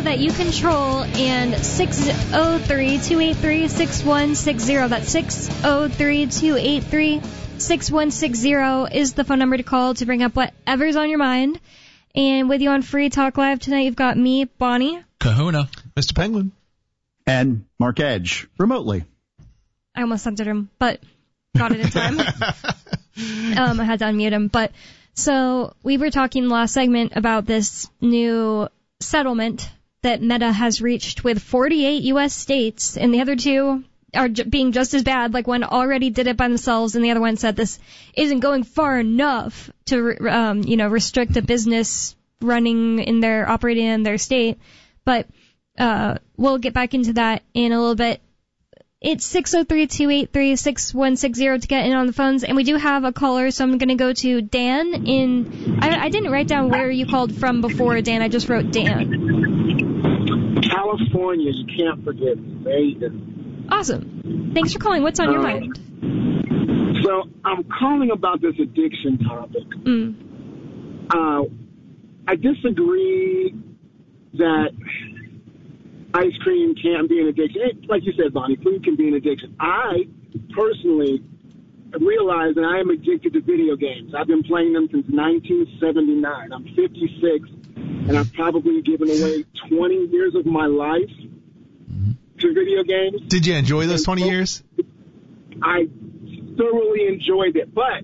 that you control, and 603-283-6160. That's 603-283-6160 is the phone number to call to bring up whatever's on your mind. And with you on Free Talk Live tonight, you've got me, Bonnie, Kahuna, Mr. Penguin, and Mark Edge, remotely. I almost censored him, but got it in time. I had to unmute him. But so we were talking last segment about this new settlement that Meta has reached with 48 U.S. states, and the other two are being just as bad. Like, one already did it by themselves, and the other one said this isn't going far enough to, restrict a business operating in their state. But we'll get back into that in a little bit. It's 603-283-6160 to get in on the phones, and we do have a caller, so I'm going to go to Dan in... I didn't write down where you called from before, Dan. I just wrote Dan. California, you can't forget. Amazing. Awesome. Thanks for calling. What's on your mind? So I'm calling about this addiction topic. I disagree that ice cream can't be an addiction. Like you said, Bonnie, food can be an addiction. I personally realize that I am addicted to video games. I've been playing them since 1979. I'm 56, and I've probably given away 20 years of my life to video games. Did you enjoy those 20 years? I thoroughly enjoyed it, but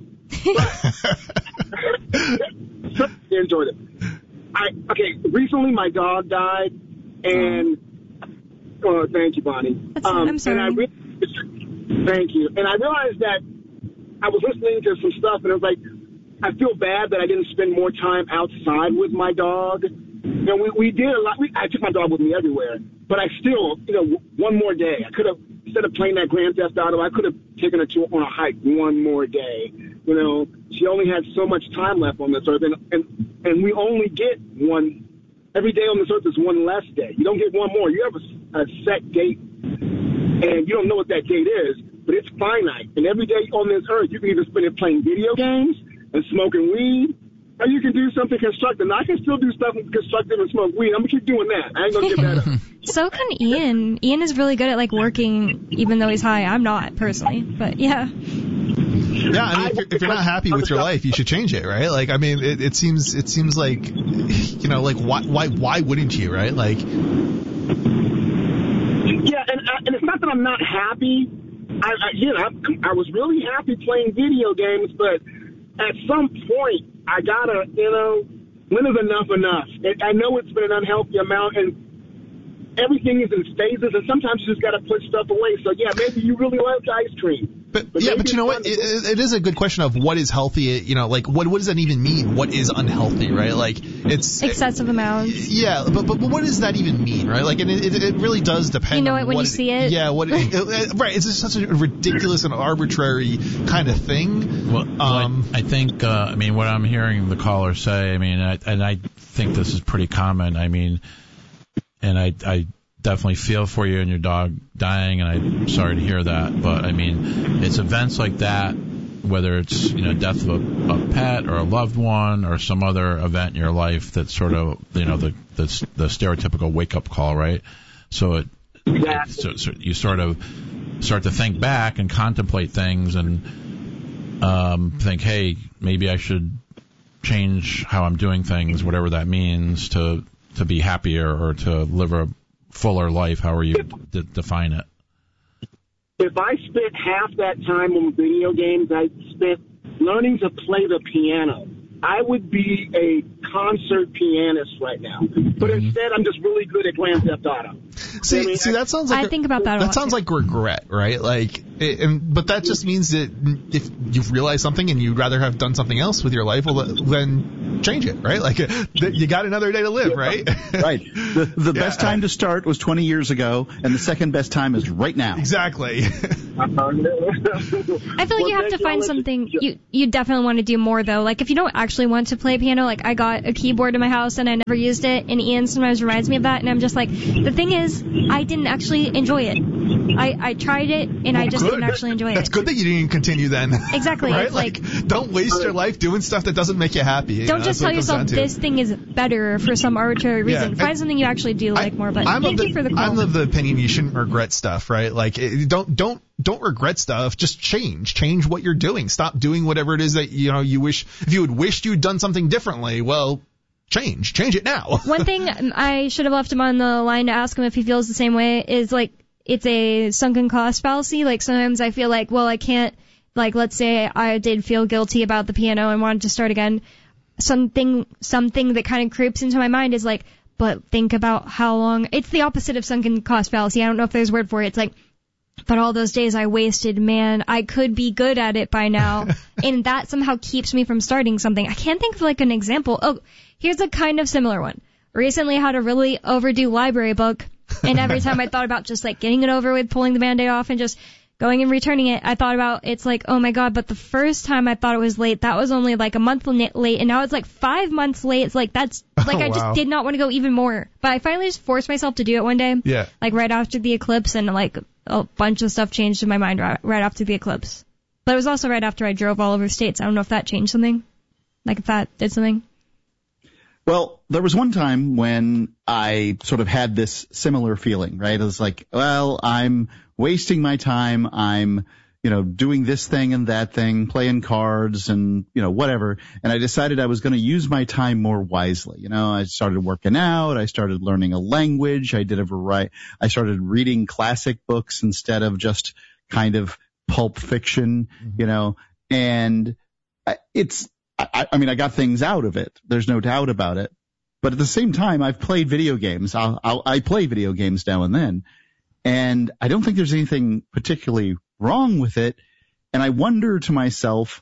enjoyed it. Recently my dog died, and thank you, Bonnie. I'm sorry. Thank you. And I realized that I was listening to some stuff, and I was like, I feel bad that I didn't spend more time outside with my dog. We did a lot. I took my dog with me everywhere, but I still, one more day. I could have, instead of playing that Grand Theft Auto, I could have taken her on a hike one more day. She only had so much time left on this earth, and we only get one. Every day on this earth is one less day. You don't get one more. You have a set date, and you don't know what that date is, but it's finite. And every day on this earth, you can either spend it playing video games and smoking weed, or you can do something constructive. Now, I can still do stuff constructive and smoke weed. I'm going to keep doing that. I ain't going to get better. So can Ian. Ian is really good at, working even though he's high. I'm not, personally, but yeah. Yeah, I mean, if you're not happy with your life, you should change it, right? It seems like, why wouldn't you, right? Yeah, and it's not that I'm not happy. I was really happy playing video games, but at some point, I gotta, when is enough? I know it's been an unhealthy amount, and everything is in phases, and sometimes you just gotta put stuff away. So yeah, maybe you really like ice cream. But you know what? It is a good question of what is healthy. What does that even mean? What is unhealthy, right? It's excessive amounts. Yeah, but what does that even mean, right? And it really does depend. You know it when you see it. Yeah, right? It's just such a ridiculous and arbitrary kind of thing. Well, I think what I'm hearing the caller say, and I think this is pretty common. And I definitely feel for you and your dog dying, and I'm sorry to hear that. But it's events like that, whether it's death of a pet or a loved one or some other event in your life that's sort of the stereotypical wake up call, right? So you sort of start to think back and contemplate things and think, hey, maybe I should change how I'm doing things, whatever that means, to be happier or to live a fuller life, however you define it. If I spent half that time on video games I spent learning to play the piano, I would be a concert pianist right now. But instead, I'm just really good at Grand Theft Auto. See, that sounds like I think about that. That sounds like regret, right? But that just means that if you've realized something and you'd rather have done something else with your life, well, then change it, right? You got another day to live, right? Right. The best time to start was 20 years ago, and the second best time is right now. Exactly. I feel like you have to find something you definitely want to do more, though. If you don't actually want to play piano, I got a keyboard in my house and I never used it, and Ian sometimes reminds me of that, and I'm just like, the thing is, I didn't actually enjoy it. I tried it, and I just didn't actually enjoy it. That's good that you didn't continue then. Exactly. Right? It's like, don't waste your life doing stuff that doesn't make you happy. Don't just tell yourself this thing is better for some arbitrary reason. Find something you actually do like more. But thank you for the call. I'm of the opinion you shouldn't regret stuff, right? Like, don't regret stuff. Just change what you're doing. Stop doing whatever it is that you wish. If you had wished you'd done something differently, well, change it now. One thing I should have left him on the line to ask him if he feels the same way is like, it's a sunken cost fallacy. Like, sometimes I feel like, well, I can't, like, let's say I did feel guilty about the piano and wanted to start again. Something that kind of creeps into my mind is like, but think about how long. It's the opposite of sunken cost fallacy. I don't know if there's a word for it. It's like, but all those days I wasted, man, I could be good at it by now. And that somehow keeps me from starting something. I can't think of like an example. Oh, here's a kind of similar one. Recently had a really overdue library book. And every time I thought about just like getting it over with, pulling the Band-Aid off and just going and returning it, I thought about, it's like, oh my God, but the first time I thought it was late, that was only like a month late, and now it's like 5 months late. It's like, that's, like, I just did not want to go even more. But I finally just forced myself to do it one day. Yeah. Like right after the eclipse, and like a bunch of stuff changed in my mind right after the eclipse. But it was also right after I drove all over states. I don't know if that changed something. Like if that did something. Well, there was one time when I sort of had this similar feeling, right? It was like, well, I'm wasting my time. I'm, doing this thing and that thing, playing cards and, whatever. And I decided I was going to use my time more wisely. I started working out. I started learning a language. I started reading classic books instead of just kind of pulp fiction, and I got things out of it. There's no doubt about it. But at the same time, I've played video games. I play video games now and then. And I don't think there's anything particularly wrong with it. And I wonder to myself,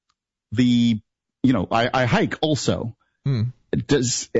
I hike also. Is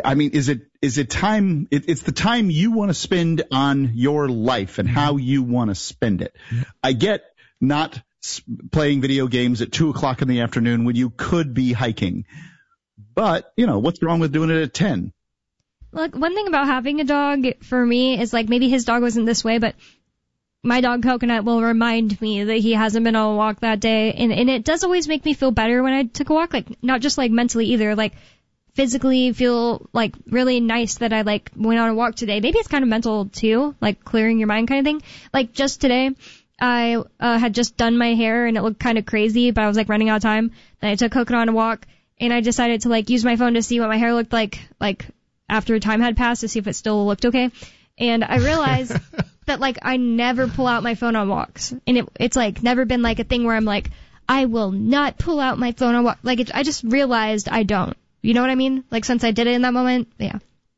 it time? It's the time you want to spend on your life and how you want to spend it. Yeah. I get not playing video games at 2:00 in the afternoon when you could be hiking. But, what's wrong with doing it at 10? Look, one thing about having a dog for me is like, maybe his dog wasn't this way, but my dog Coconut will remind me that he hasn't been on a walk that day. And it does always make me feel better when I took a walk, like not just like mentally either, like physically feel like really nice that I like went on a walk today. Maybe it's kind of mental too, like clearing your mind kind of thing. Like just today, I had just done my hair and it looked kind of crazy, but I was like running out of time. Then I took Coconut on a walk and I decided to like use my phone to see what my hair looked like after time had passed, to see if it still looked okay. And I realized that like I never pull out my phone on walks. And it's like never been like a thing where I'm like, I will not pull out my phone on walk. Like I just realized I don't. You know what I mean? Like since I did it in that moment, yeah.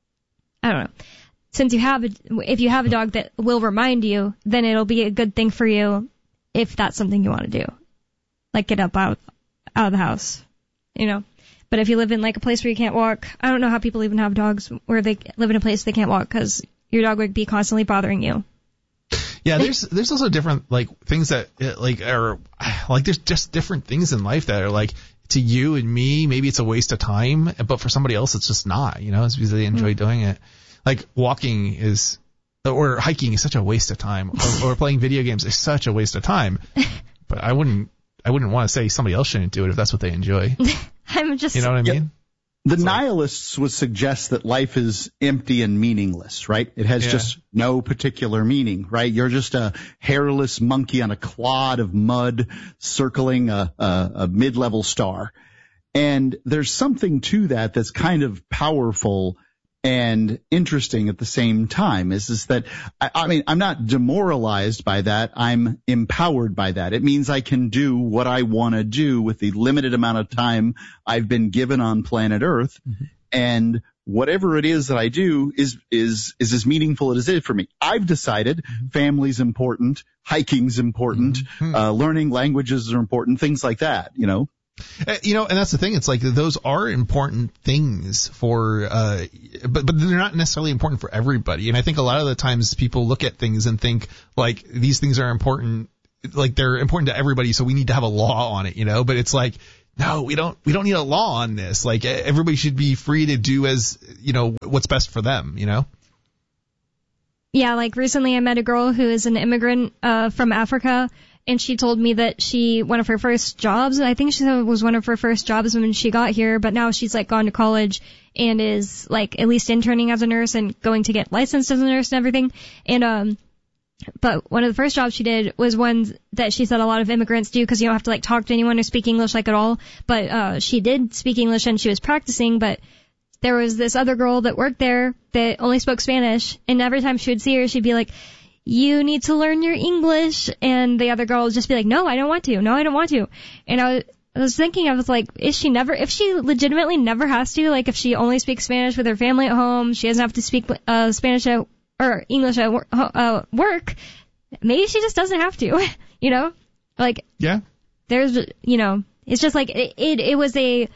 I don't know. Since if you have a dog that will remind you, then it'll be a good thing for you if that's something you want to do. Like get up out of the house, But if you live in like a place where you can't walk, I don't know how people even have dogs where they live in a place they can't walk, because your dog would be constantly bothering you. Yeah, there's also different like things that are like there's just different things in life that are like, to you and me, maybe it's a waste of time, but for somebody else it's just not, it's because they enjoy doing it. Like walking or hiking is such a waste of time, or playing video games is such a waste of time. But I wouldn't want to say somebody else shouldn't do it if that's what they enjoy. I'm just, you know what I mean? The nihilists would suggest that life is empty and meaningless, right? It has just no particular meaning, right? You're just a hairless monkey on a clod of mud circling a mid-level star. And there's something to that that's kind of powerful and interesting at the same time. Is that, I'm not demoralized by that. I'm empowered by that. It means I can do what I want to do with the limited amount of time I've been given on planet Earth. Mm-hmm. And whatever it is that I do is as meaningful as it is for me. I've decided family's important, hiking's important, learning languages are important, things like that, And that's the thing. It's like those are important things for, but they're not necessarily important for everybody. And I think a lot of the times people look at things and think like these things are important, like they're important to everybody, so we need to have a law on it, But it's like, no, we don't need a law on this. Like everybody should be free to do as, what's best for them, Yeah, like recently I met a girl who is an immigrant from Africa, and she told me that one of her first jobs, I think she said it was one of her first jobs when she got here, but now she's like gone to college and is like at least interning as a nurse and going to get licensed as a nurse and everything. And but one of the first jobs she did was one that she said a lot of immigrants do because you don't have to like talk to anyone or speak English like at all. But she did speak English and she was practicing, but there was this other girl that worked there that only spoke Spanish, and every time she would see her, she'd be like, you need to learn your English, and the other girl would just be like, no, I don't want to, no, I don't want to. And I was thinking, I was like, if she legitimately never has to, like if she only speaks Spanish with her family at home, she doesn't have to speak Spanish or English at work, maybe she just doesn't have to, you know? Like, Yeah. there's, you know, it's just like, it was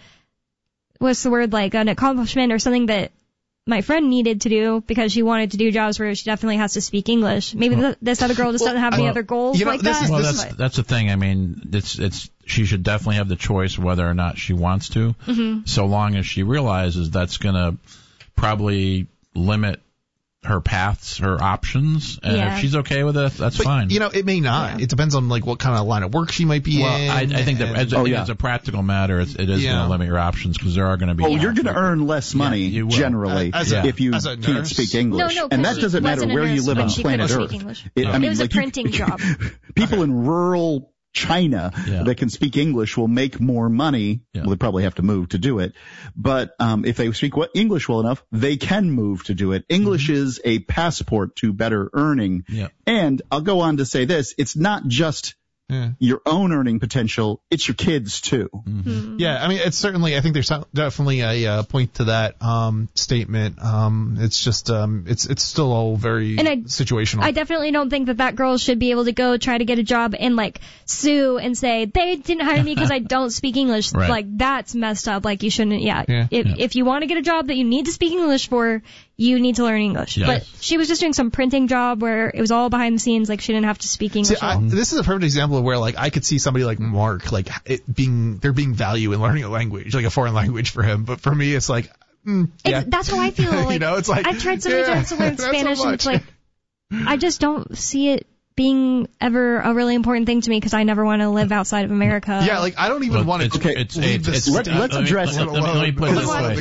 what's the word, like an accomplishment or something that my friend needed to do because she wanted to do jobs where she definitely has to speak English. Maybe this other girl just doesn't have any other goals like that. Well, that's the thing. I mean, she should definitely have the choice whether or not she wants to, so long as she realizes that's going to probably limit her paths, her options, and if she's okay with it, that's fine. You know, it may not. Yeah. It depends on like what kind of line of work she might be in. I think that as a practical matter, it is going to limit your options because there are going to be. Oh, you're going to earn less money generally if you can't speak English, and that doesn't matter where you live on planet Earth. It was a printing job. People in rural China that can speak English will make more money. Yeah. Well, they probably have to move to do it. But if they speak English well enough, they can move to do it. English is a passport to better earning. Yeah. And I'll go on to say this. It's not just your own earning potential. It's your kids, too. Mm-hmm. Yeah, I mean, it's certainly, I think there's definitely a point to that statement. It's just, it's still all very situational. I definitely don't think that girl should be able to go try to get a job and, like, sue and say, they didn't hire me because I don't speak English. Right. Like, that's messed up. Like, you shouldn't, If you want to get a job that you need to speak English for, you need to learn English. Yes. But she was just doing some printing job where it was all behind the scenes, like she didn't have to speak English. This is a perfect example of where like I could see somebody like Mark, like there being value in learning a language, like a foreign language for him. But for me, it's like, that's how I feel. Like, you know, it's like I've tried so many times to learn Spanish, and it's like I just don't see it being ever a really important thing to me because I never want to live outside of America. Yeah, like I don't even want to. Let's address it. Let me put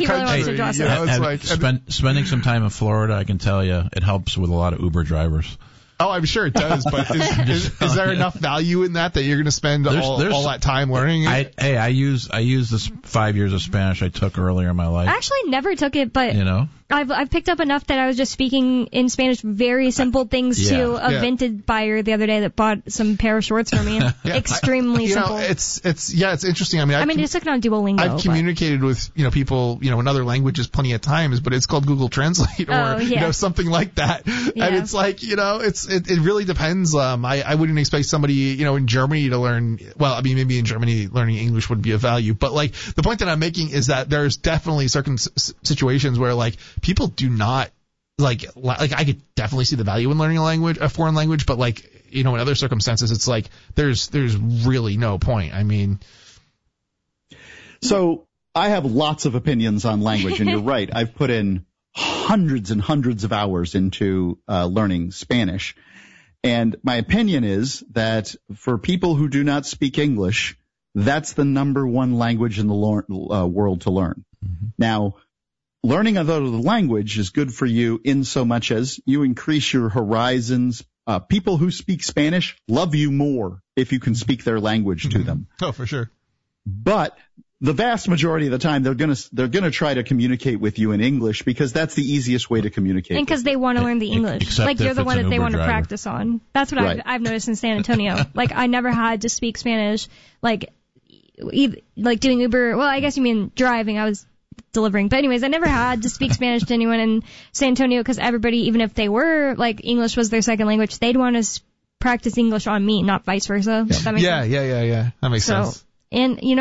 it this way. Spending some time in Florida, I can tell you, it helps with a lot of Uber drivers. Oh, I'm sure it does, but is there enough value in that you're going to spend all that time learning it? I use this 5 years of Spanish I took earlier in my life. I actually never took it, but I've picked up enough that I was just speaking in Spanish very simple things to a vintage buyer the other day that bought some pair of shorts for me. Extremely simple. It's interesting. I just took it on Duolingo. I've communicated with people in other languages plenty of times, but it's called Google Translate or something like that. Yeah. And it's like it really depends. I wouldn't expect somebody in Germany to learn. Well, I mean maybe in Germany learning English would be of value, but like the point that I'm making is that there's definitely certain situations where like people do not like I could definitely see the value in learning a foreign language, but like in other circumstances it's like there's really no point. I mean, so I have lots of opinions on language, and you're right. I've put in hundreds and hundreds of hours into learning Spanish, and my opinion is that for people who do not speak English, that's the number one language in the world to learn. Mm-hmm. Now, learning another language is good for you in so much as you increase your horizons. People who speak Spanish love you more if you can speak their language to them. Oh, for sure. But the vast majority of the time, they're gonna try to communicate with you in English because that's the easiest way to communicate. And because they want to learn the English, like you're the one that they want to practice on. That's what I've noticed in San Antonio. Like I never had to speak Spanish, like doing Uber. Well, I guess you mean driving. I was delivering. But anyways, I never had to speak Spanish to anyone in San Antonio because everybody, even if they were, like, English was their second language, they'd want to practice English on me, not vice versa. Yeah, that makes sense. Yeah. That makes sense. And,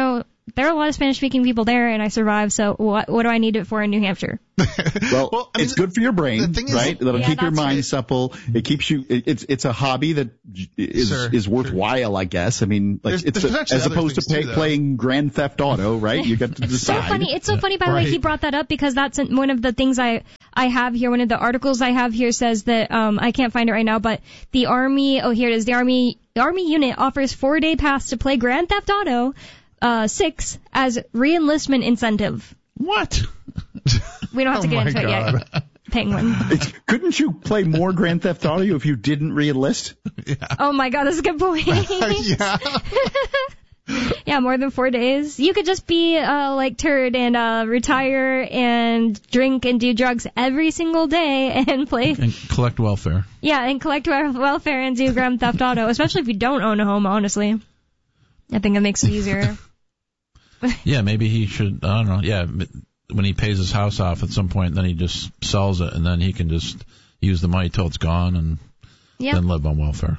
there are a lot of Spanish-speaking people there, and I survived, so what do I need it for in New Hampshire? Well, I mean, it's good for your brain, the thing is, right? That'll keep your that's mind true. supple. It keeps you. It's a hobby that is worthwhile, I guess. I mean, like There's potentially as other opposed to things too, though. playing Grand Theft Auto, right? You get to decide. So funny. It's so funny, by the way, he brought that up because that's one of the things I have here. One of the articles I have here says that I can't find it right now, but the Army. Oh, here it is. The Army unit offers 4-day pass to play Grand Theft Auto 6 as re-enlistment incentive. What? We don't have to get my into it yet. Penguin. Couldn't you play more Grand Theft Auto if you didn't re-enlist? Oh my God, that's a good point. Yeah. Yeah, more than 4 days. You could just be like Turd and retire and drink and do drugs every single day and play. And collect welfare. Yeah, and collect welfare and do Grand Theft Auto, especially if you don't own a home, honestly. I think it makes it easier. Yeah, maybe he should, I don't know, yeah, when he pays his house off at some point, then he just sells it, and then he can just use the money till it's gone and then live on welfare.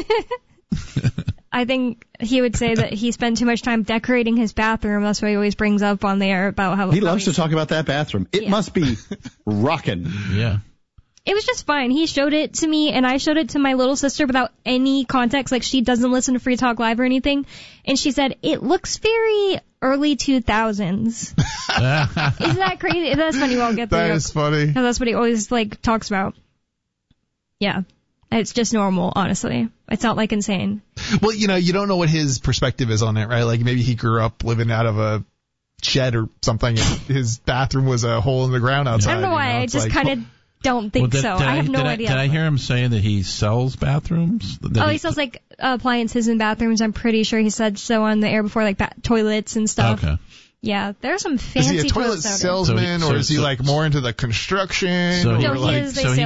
I think he would say that he spent too much time decorating his bathroom. That's what he always brings up on there about how he loves to talk about that bathroom. It must be rockin'. Yeah. It was just fine. He showed it to me, and I showed it to my little sister without any context. Like, she doesn't listen to Free Talk Live or anything. And she said, it looks very early 2000s. Isn't that crazy? That's funny. We'll get there. That is funny. Because that's what he always, like, talks about. Yeah. It's just normal, honestly. It's not, like, insane. Well, you don't know what his perspective is on it, right? Like, maybe he grew up living out of a shed or something, and his bathroom was a hole in the ground outside. I don't know why. I just kind of don't think so. I have no idea. Did I hear him saying that he sells bathrooms? He sells, like, appliances in bathrooms. I'm pretty sure he said so on the air before, like, toilets and stuff. Okay. Yeah, there's some fancy Is he a toilet salesman, or is he like more into the construction? So he, or like,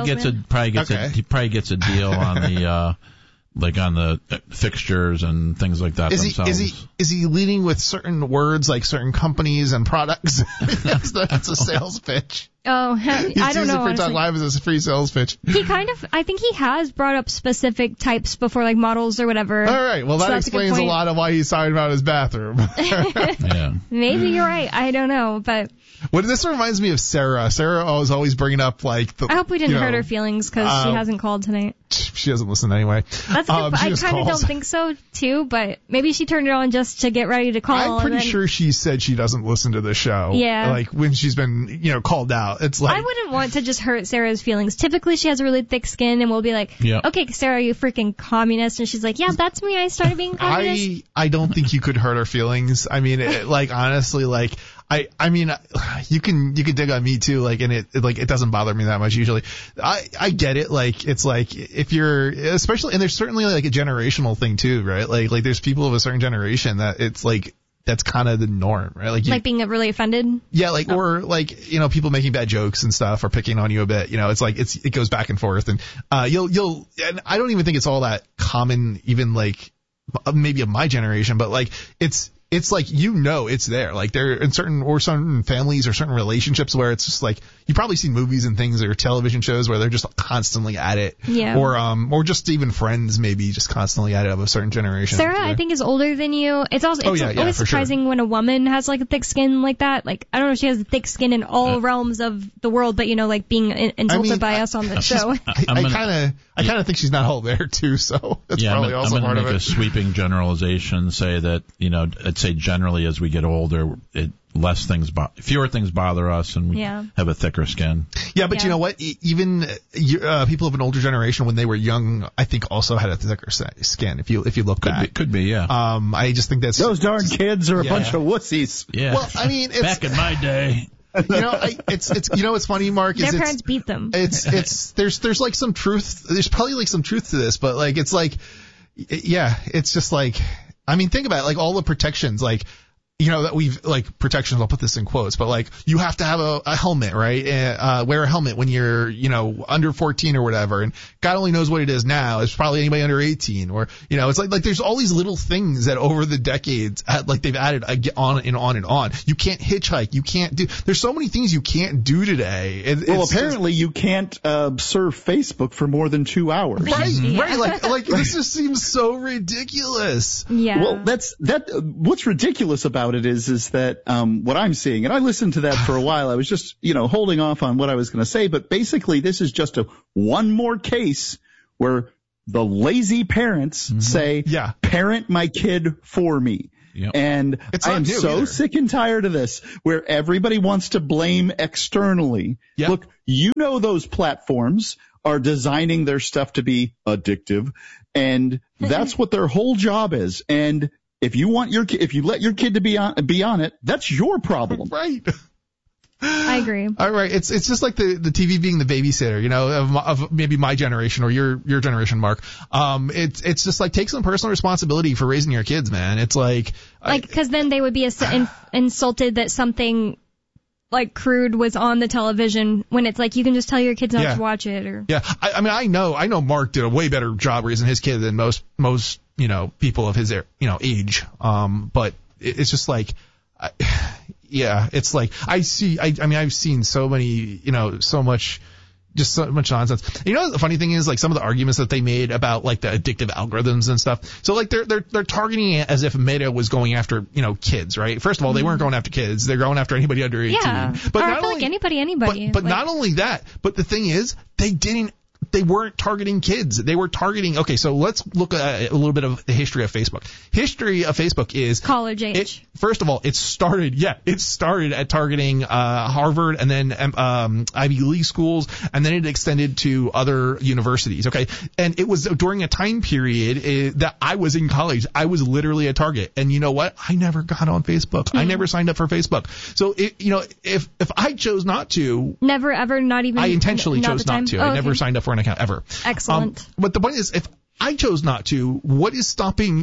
he probably gets a deal on the like on the fixtures and things like that themselves. Is he leading with certain words, like certain companies and products? That's a sales pitch. Oh, I don't know. Free Talk Live is a free sales pitch. He I think he has brought up specific types before, like models or whatever. All right, well, that explains a lot of why he's talking about his bathroom. Yeah. Maybe you're right. I don't know, but. Well, this reminds me of Sarah. Sarah was always bringing up, like, I hope we didn't hurt her feelings because she hasn't called tonight. She doesn't listen anyway. That's good. I kind of don't think so, too, but maybe she turned it on just to get ready to call. I'm pretty sure she said she doesn't listen to the show. Yeah. Like, when she's been, called out. It's like. I wouldn't want to just hurt Sarah's feelings. Typically, she has a really thick skin, and we'll be like, okay, Sarah, you freaking communist. And she's like, yeah, that's me. I started being communist. I don't think you could hurt her feelings. I mean, honestly, like, I mean, you can dig on me too, like, and it doesn't bother me that much usually. I get it, like, it's like, if you're, especially, and there's certainly like a generational thing too, right? Like there's people of a certain generation that it's like, that's kind of the norm, right? Like being really offended? Yeah, like, or like, people making bad jokes and stuff or picking on you a bit, it's like, it goes back and forth, and, and I don't even think it's all that common, even like, maybe of my generation, but like, it's like, it's there. Like, there in certain families or certain relationships where it's just like, you probably see movies and things or television shows where they're just constantly at it. Yeah. Or just even friends maybe just constantly at it of a certain generation. Sarah, I think, is older than you. It's also, always surprising when a woman has like a thick skin like that. Like, I don't know if she has a thick skin in all realms of the world, but like being insulted by us on the show. I kind of think she's not all there too, so that's probably also part of it. I'm going to make a sweeping generalization, say that, I'd say generally as we get older, fewer things bother us, and we have a thicker skin. Yeah, but you know what? Even people of an older generation, when they were young, I think also had a thicker skin. If you look back, could be, yeah. I just think that's those darn kids are a bunch of wussies. Yeah. Well, I mean, back in my day. It's funny, Mark. Their parents beat them. There's like some truth. There's probably like some truth to this, but like it's like, it's just like, I mean, think about it, like all the protections, like, that we've, like, protections, I'll put this in quotes, but like, you have to have a helmet, right? Wear a helmet when you're, under 14 or whatever, and God only knows what it is now. It's probably anybody under 18, or, it's like there's all these little things that over the decades, they've added on and on and on. You can't hitchhike, you can't there's so many things you can't do today. Apparently you can't, surf Facebook for more than 2 hours. Right, like, this just seems so ridiculous. Yeah. Well, what's ridiculous about about it is that what I'm seeing, and I listened to that for a while. I was just, holding off on what I was going to say, but basically this is just one more case where the lazy parents say, parent my kid for me. Yep. And I am so sick and tired of this, where everybody wants to blame externally. Yep. Look, those platforms are designing their stuff to be addictive, and that's what their whole job is. And if you let your kid to be on it, that's your problem. Right. I agree. All right. It's just like the TV being the babysitter, of maybe my generation or your generation, Mark. It's just like take some personal responsibility for raising your kids, man. It's like because then they would be insulted that something like crude was on the television, when it's like you can just tell your kids not to watch it. Or I mean, I know Mark did a way better job raising his kid than most people of his age. But it's just like. It's like I've seen so many, so much nonsense. The funny thing is, like, some of the arguments that they made about like the addictive algorithms and stuff. So like they're targeting it as if Meta was going after, kids, right? First of all, they weren't going after kids. They're going after anybody under 18. Yeah. But not only, like anybody. But not only that, but the thing is, they weren't targeting kids. They were targeting, okay, so let's look at a little bit of the history of Facebook. History of Facebook is college age. First of all, it started at targeting Harvard and then Ivy League schools, and then it extended to other universities, okay? And it was during a time period that I was in college. I was literally a target. And you know what? I never got on Facebook. I never signed up for Facebook. So, if I chose not to. Never, ever, not even. I intentionally chose not to. I never signed up for an account ever. Excellent. But the point is, if I chose not to, what is stopping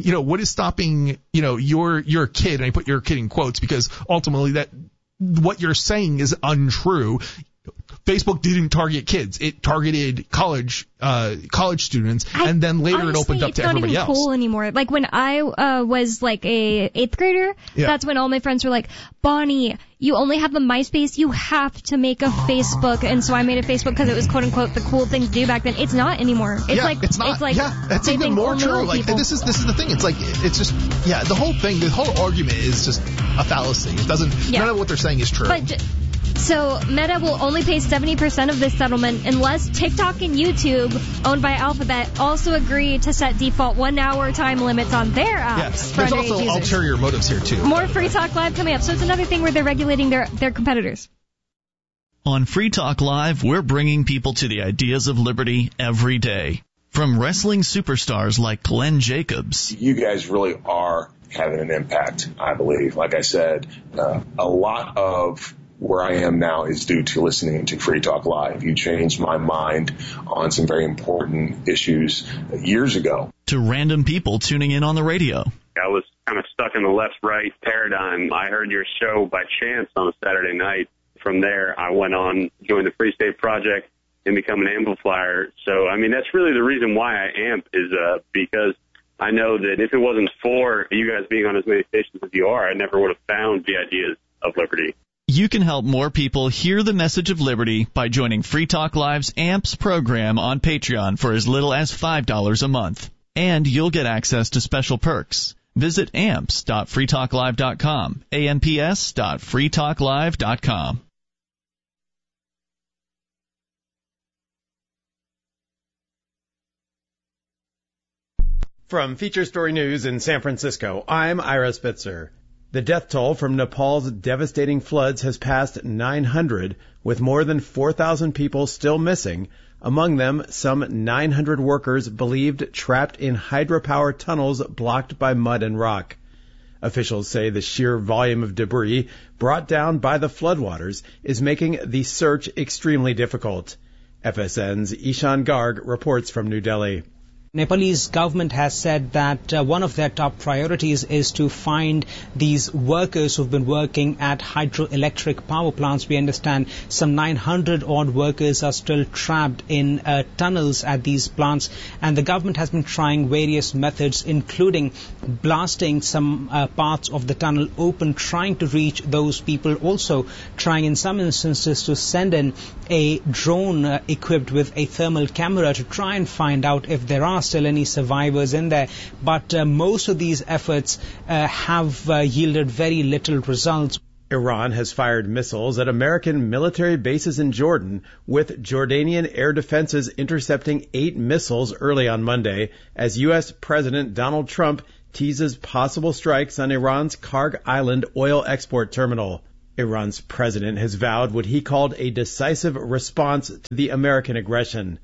your kid, and I put your kid in quotes because ultimately that what you're saying is untrue. Facebook didn't target kids. It targeted college students, and then later honestly, it opened up to everybody else. It's not even cool anymore. Like when I was like a 8th grader, that's when all my friends were like, Bonnie, you only have a MySpace. You have to make a Facebook. And so I made a Facebook because it was quote unquote the cool thing to do back then. It's not anymore. It's not. That's even more true. Like this is the thing. It's like the whole thing. The whole argument is just a fallacy. It doesn't. None of what they're saying is true. So Meta will only pay 70% of this settlement unless TikTok and YouTube, owned by Alphabet, also agree to set default 1-hour time limits on their apps. Yes, there's also ulterior motives here too. More Free Talk Live coming up. So it's another thing where they're regulating their competitors. On Free Talk Live, we're bringing people to the ideas of liberty every day. From wrestling superstars like Glenn Jacobs. You guys really are having an impact, I believe. Like I said, a lot of where I am now is due to listening to Free Talk Live. You changed my mind on some very important issues years ago. To random people tuning in on the radio. I was kind of stuck in the left-right paradigm. I heard your show by chance on a Saturday night. From there, I went on, joined the Free State Project, and become an amplifier. So, I mean, that's really the reason why I amp is because I know that if it wasn't for you guys being on as many stations as you are, I never would have found the ideas of liberty. You can help more people hear the message of liberty by joining Free Talk Live's AMPS program on Patreon for as little as $5 a month. And you'll get access to special perks. Visit amps.freetalklive.com, amps.freetalklive.com. From Feature Story News in San Francisco, I'm Ira Spitzer. The death toll from Nepal's devastating floods has passed 900, with more than 4,000 people still missing, among them some 900 workers believed trapped in hydropower tunnels blocked by mud and rock. Officials say the sheer volume of debris brought down by the floodwaters is making the search extremely difficult. FSN's Ishan Garg reports from New Delhi. Nepalese government has said that one of their top priorities is to find these workers who've been working at hydroelectric power plants. We understand some 900 odd workers are still trapped in tunnels at these plants, and the government has been trying various methods, including blasting some parts of the tunnel open, trying to reach those people, also trying in some instances to send in a drone equipped with a thermal camera to try and find out if there are are still any survivors in there. But most of these efforts have yielded very little results. Iran has fired missiles at American military bases in Jordan, with Jordanian air defenses intercepting 8 missiles early on Monday, as U.S. President Donald Trump teases possible strikes on Iran's Karg Island oil export terminal. Iran's president has vowed what he called a decisive response to the American aggression.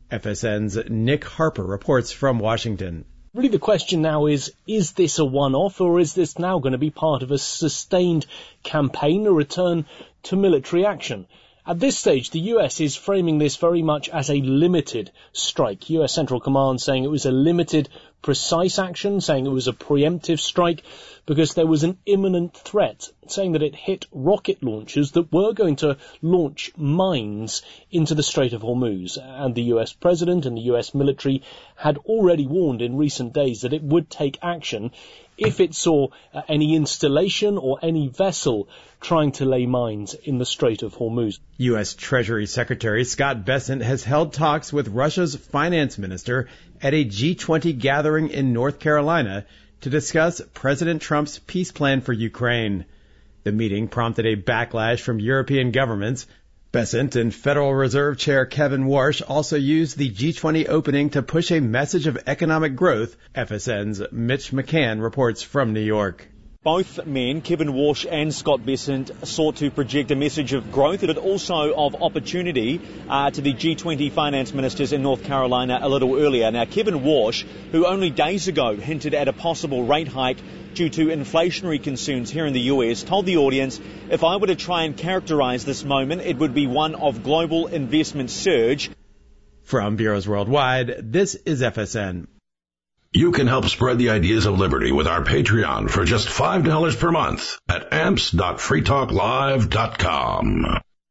FSN's Nick Harper reports from Washington. Really the question now is this a one-off, or is this now going to be part of a sustained campaign, a return to military action? At this stage, the US is framing this very much as a limited strike. US Central Command saying it was a limited, precise action, saying it was a preemptive strike because there was an imminent threat, saying that it hit rocket launchers that were going to launch mines into the Strait of Hormuz. And the US president and the US military had already warned in recent days that it would take action if it saw any installation or any vessel trying to lay mines in the Strait of Hormuz. U.S. Treasury Secretary Scott Bessent has held talks with Russia's finance minister at a G20 gathering in North Carolina to discuss President Trump's peace plan for Ukraine. The meeting prompted a backlash from European governments. Bessent and Federal Reserve Chair Kevin Warsh also used the G20 opening to push a message of economic growth. FSN's Mitch McCann reports from New York. Both men, Kevin Warsh and Scott Bessent, sought to project a message of growth, but also of opportunity to the G20 finance ministers in North Carolina a little earlier. Now, Kevin Warsh, who only days ago hinted at a possible rate hike due to inflationary concerns here in the US, told the audience, if I were to try and characterize this moment, it would be one of global investment surge. From Bureaus Worldwide, this is FSN. You can help spread the ideas of liberty with our Patreon for just $5 per month at amps.freetalklive.com.